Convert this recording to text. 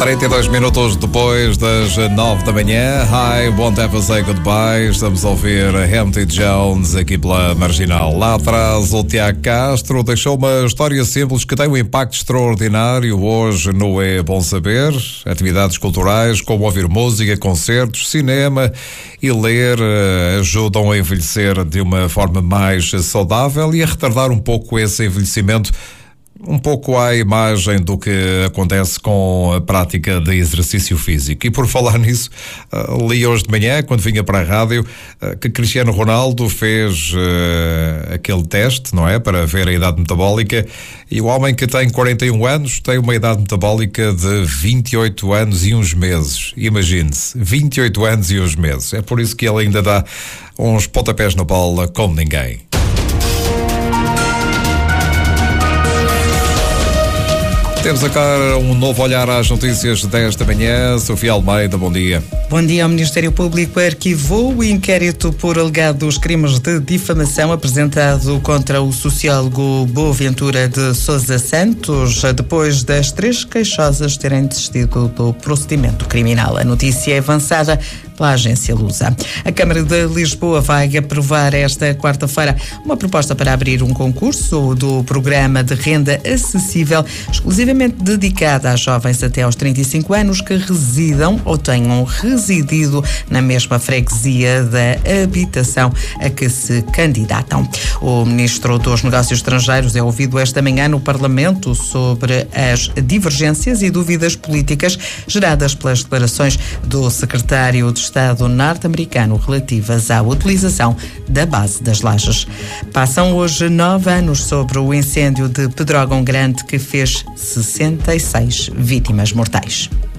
32 minutos depois das 9 da manhã. Hi, won't ever say goodbye. Estamos a ouvir Hamty Jones aqui pela Marginal. Lá atrás, o Tiago Castro deixou uma história simples que tem um impacto extraordinário. Hoje no É Bom Saber. Atividades culturais como ouvir música, concertos, cinema e ler ajudam a envelhecer de uma forma mais saudável e a retardar um pouco esse envelhecimento, um pouco à imagem do que acontece com a prática de exercício físico. E por falar nisso, li hoje de manhã, quando vinha para a rádio, que Cristiano Ronaldo fez aquele teste, não é? Para ver a idade metabólica, e o homem que tem 41 anos tem uma idade metabólica de 28 anos e uns meses. Imagine-se, 28 anos e uns meses. É por isso que ele ainda dá uns pontapés na bola como ninguém. Temos agora um novo olhar às notícias desta manhã. Sofia Almeida, bom dia. Bom dia. O Ministério Público arquivou o inquérito por alegados crimes de difamação apresentado contra o sociólogo Boaventura de Sousa Santos, depois das 3 queixosas terem desistido do procedimento criminal. A notícia é avançada pela agência Lusa. A Câmara de Lisboa vai aprovar esta quarta-feira uma proposta para abrir um concurso do programa de renda acessível exclusivamente dedicada a jovens até aos 35 anos que residam ou tenham residido na mesma freguesia da habitação a que se candidatam. O Ministro dos Negócios Estrangeiros é ouvido esta manhã no Parlamento sobre as divergências e dúvidas políticas geradas pelas declarações do Secretário de Estado norte-americano relativas à utilização da base das Lajes. Passam hoje 9 anos sobre o incêndio de Pedrógão Grande que fez 66 vítimas mortais.